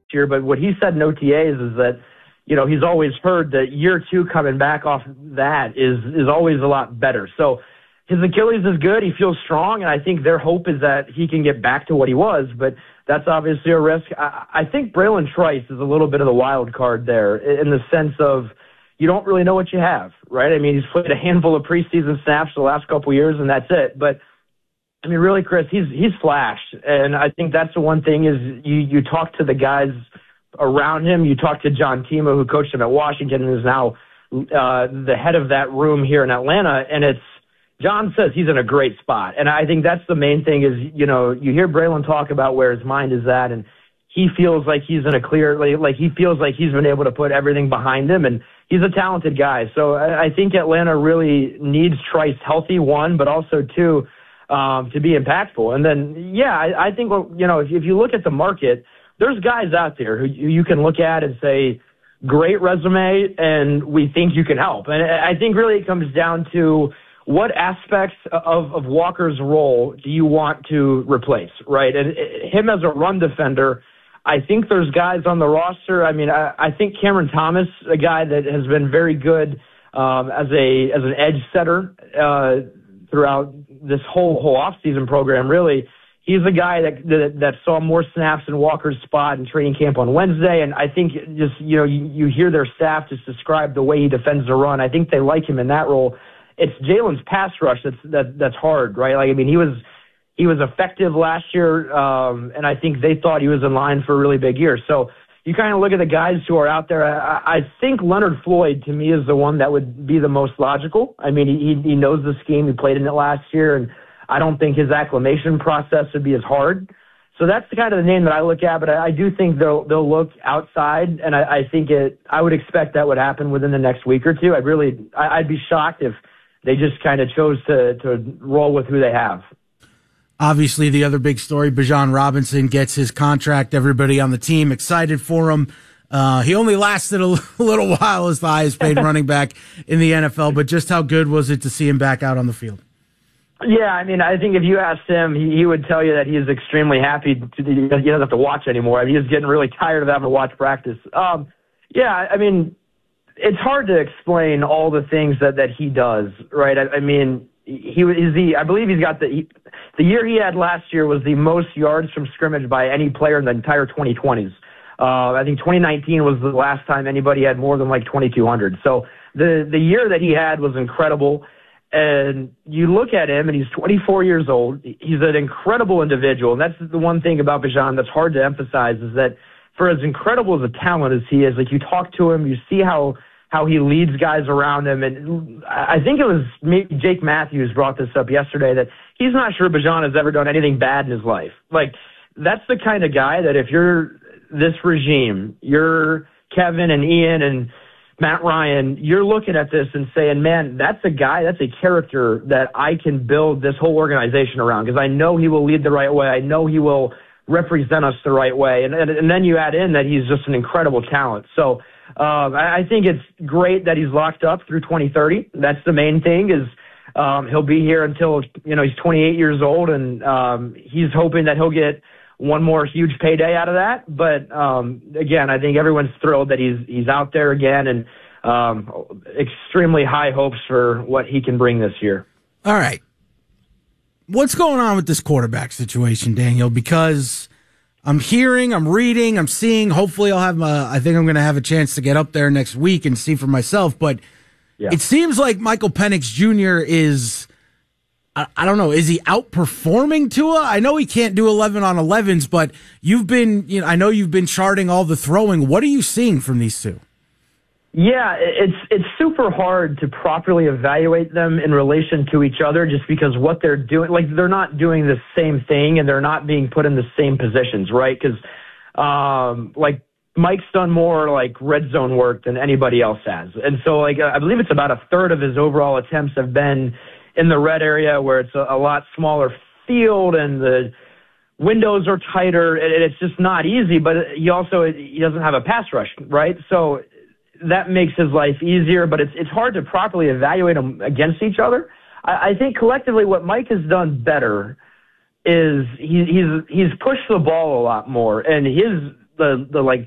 year, but what he said in OTAs is that, he's always heard that year 2 coming back off that is always a lot better. So his Achilles is good. He feels strong, and I think their hope is that he can get back to what he was, but that's obviously a risk. I think Braylon Trice is a little bit of the wild card there in the sense of you don't really know what you have, right? I mean, he's played a handful of preseason snaps the last couple of years, and that's it. But, I mean, really, Chris, he's flashed, and I think that's the one thing is you talk to the guys around him. You talk to John Timo, who coached him at Washington and is now the head of that room here in Atlanta, and John says he's in a great spot. And I think that's the main thing is, you hear Braylon talk about where his mind is at, and he feels like he's in a clear, like he feels like he's been able to put everything behind him, and he's a talented guy. So I think Atlanta really needs Trice healthy, one, but also two, to be impactful. And then, I think, if you look at the market, there's guys out there who you can look at and say, great resume, and we think you can help. And I think really it comes down to what aspects of Walker's role do you want to replace, right? And him as a run defender, I think there's guys on the roster. I mean, I think Cameron Thomas, a guy that has been very good as an edge setter throughout this whole offseason program, really. He's a guy that saw more snaps in Walker's spot in training camp on Wednesday, and I think just, you hear their staff just describe the way he defends the run. I think they like him in that role. It's Jalen's pass rush that's hard, right? Like, I mean, he was effective last year, and I think they thought he was in line for a really big year. So you kind of look at the guys who are out there. I think Leonard Floyd, to me, is the one that would be the most logical. I mean, he knows the scheme. He played in it last year, and I don't think his acclimation process would be as hard. So that's the kind of the name that I look at, but I do think they'll look outside, and I think I would expect that would happen within the next week or two. I'd be shocked if they just kind of chose to roll with who they have. Obviously, the other big story, Bijan Robinson gets his contract. Everybody on the team excited for him. He only lasted a little while as the highest paid running back in the NFL, but just how good was it to see him back out on the field? Yeah, I mean, I think if you asked him, he would tell you that he is extremely happy. He doesn't have to watch anymore. I mean, he's getting really tired of having to watch practice. I mean, it's hard to explain all the things that he does, right? I mean, I believe he's got the year he had last year was the most yards from scrimmage by any player in the entire 2020s. I think 2019 was the last time anybody had more than like 2,200. So the year that he had was incredible. And you look at him, and he's 24 years old. He's an incredible individual. And that's the one thing about Bijan that's hard to emphasize is that for as incredible as a talent as he is, like you talk to him, you see how he leads guys around him. And I think it was Jake Matthews brought this up yesterday that he's not sure Bijan has ever done anything bad in his life. Like, that's the kind of guy that if you're this regime, you're Kevin and Ian and Matt Ryan, you're looking at this and saying, man, that's a guy, that's a character that I can build this whole organization around because I know he will lead the right way. I know he will represent us the right way. And then you add in that he's just an incredible talent. So I think it's great that he's locked up through 2030. That's the main thing is he'll be here until, he's 28 years old, and he's hoping that he'll get one more huge payday out of that. But again, I think everyone's thrilled that he's out there again, and extremely high hopes for what he can bring this year. All right. What's going on with this quarterback situation, Daniel? Because I'm hearing, I'm reading, I'm seeing, hopefully I think I'm going to have a chance to get up there next week and see for myself. But It seems like Michael Penix Jr. is, I don't know, is he outperforming Tua? I know he can't do 11 on 11s, but I know you've been charting all the throwing. What are you seeing from these two? Yeah, it's super hard to properly evaluate them in relation to each other just because what they're doing, like they're not doing the same thing and they're not being put in the same positions, right? Because like Mike's done more like red zone work than anybody else has. And so like I believe it's about a third of his overall attempts have been in the red area where it's a lot smaller field and the windows are tighter and it's just not easy, but he doesn't have a pass rush, right? So that makes his life easier, but it's hard to properly evaluate them against each other. I think collectively what Mike has done better is he's pushed the ball a lot more, and his the like